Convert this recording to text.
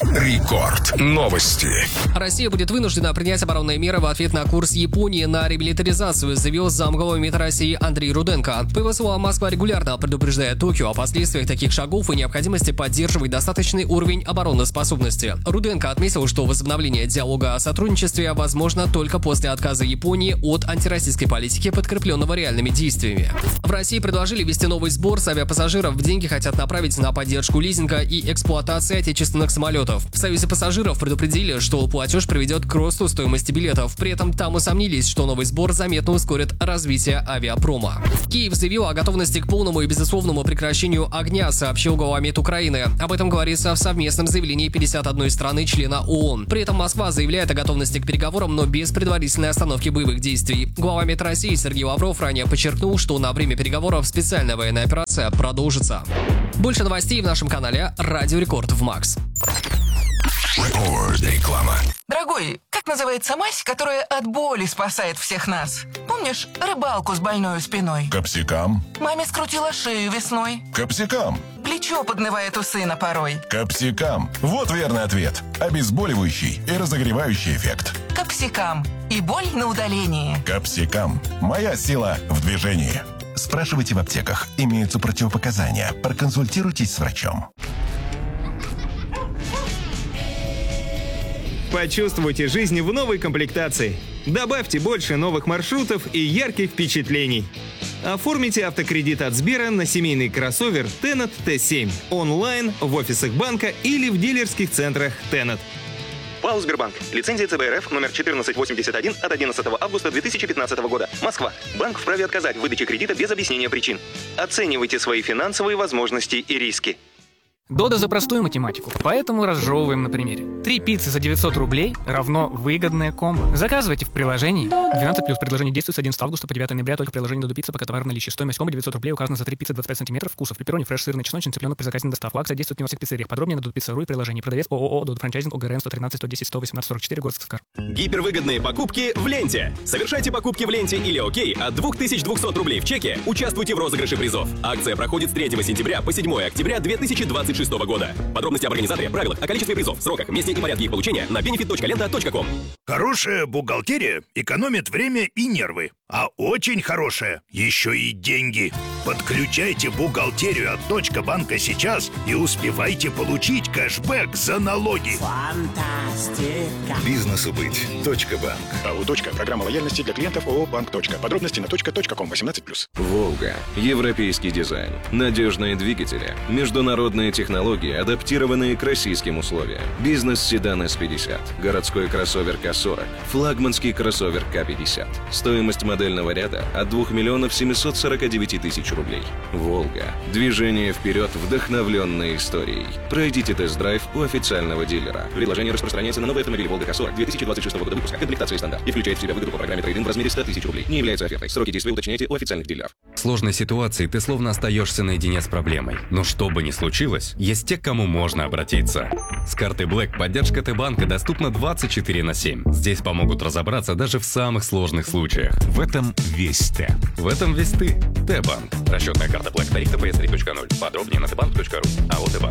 Рекорд. Новости. Россия будет вынуждена принять оборонные меры в ответ на курс Японии наремилитаризацию, заявил замглавы МИД России Андрей Руденко. По его словам, Москва регулярно предупреждает Токио о последствиях таких шагов и необходимости поддерживать достаточный уровень обороноспособности. Руденко отметил, что возобновление диалога о сотрудничестве возможно только после отказа Японии от антироссийской политики, подкрепленного реальными действиями. В России предложили ввести новый сбор с авиапассажиров. Деньги хотят направить на поддержку лизинга и эксплуатации отечественных самолетов. В Союзе пассажиров предупредили, что платеж приведет к росту стоимости билетов. При этом там усомнились, что новый сбор заметно ускорит развитие авиапрома. Киев заявил о готовности к полному и безусловному прекращению огня, сообщил глава МИД Украины. Об этом говорится в совместном заявлении 51 страны-члена ООН. При этом Москва заявляет о готовности к переговорам, но без предварительной остановки боевых действий. Глава МИД России Сергей Лавров ранее подчеркнул, что на время переговоров специальная военная операция продолжится. Больше новостей в нашем канале Радио Рекорд в Макс. Реклама. Дорогой, как называется мазь, которая от боли спасает всех нас? Помнишь рыбалку с больной спиной? Капсикам. Маме скрутила шею весной. Капсикам. Плечо поднывает у сына порой. Капсикам. Вот верный ответ. Обезболивающий и разогревающий эффект. Капсикам. И боль на удалении. Капсикам. Моя сила в движении. Спрашивайте в аптеках. Имеются противопоказания. Проконсультируйтесь с врачом. Почувствуйте жизнь в новой комплектации. Добавьте больше новых маршрутов и ярких впечатлений. Оформите автокредит от Сбера на семейный кроссовер Tennet T7 онлайн, в офисах банка или в дилерских центрах Tennet. ПАО «Сбербанк». Лицензия ЦБ РФ номер 1481 от 11 августа 2015 года. Москва. Банк вправе отказать в выдаче кредита без объяснения причин. Оценивайте свои финансовые возможности и риски. Дода за простую математику, поэтому разжевываем на примере. 3 пиццы за 900 рублей равно выгодное комбо. Заказывайте в приложении. 12+. Предложение действует с 11 августа по 9 ноября только в приложении Dodo Pizza, пока товар в наличии. Стоимость комбо 900 рублей указана за 3 пиццы 25 см вкусов. Пепперони, фреш, сырный, чесночный, цыпленок при заказе на доставку. Акция действует не во всех пиццериях. Подробнее на dodopizza.ru и приложении. Продавец ООО Dodo Франчайзинг ОГРН 113 110 118 44 город Сыскар. Гипервыгодные покупки в ленте. Совершайте покупки в ленте или ОК от 2200 рублей в чеке. Участвуйте в розыгрыше призов. Акция проходит с 3 сентября по 7 октября 2026 года. Подробности об организаторе, правилах, о количестве призов, сроках, месте и порядке их получения на benefit.lenta.com. Хорошая бухгалтерия экономит время и нервы. А очень хорошая еще и деньги. Подключайте бухгалтерию от Точка банка сейчас и успевайте получить кэшбэк за налоги. Фантастика. Бизнесу быть. Точка банк. АО «Точка». Программа лояльности для клиентов ООО «Банк. Точка». Подробности на точка.ком 18+. Волга. Европейский дизайн. Надежные двигатели. Международные технологии, адаптированные к российским условиям. Бизнес-седан S50. Городской кроссовер К40. Флагманский кроссовер К50. Стоимость модельного ряда от 2 миллионов 749 тысяч рублей. Волга. Движение вперед, вдохновленное историей. Пройдите тест-драйв у официального дилера. Предложение распространяется на новые автомобили Волга К40 2026 года выпуска. Комплектация стандарт. И включает в себя выгоду по программе трейд-ин в размере 100 тысяч рублей. Не является офертой. Сроки действия уточняйте у официальных дилеров. В сложной ситуации ты словно остаешься наедине с проблемой. Но что бы ни случилось, есть те, к кому можно обратиться. С карты Black поддержка Т-банка доступна 24/7. Здесь помогут разобраться даже в самых сложных случаях. В этом весь Т. В этом весь ты. Т-банк. Расчетная карта Black. Тариф ТПС 3.0. Подробнее на tbank.ru. АО Т-банк.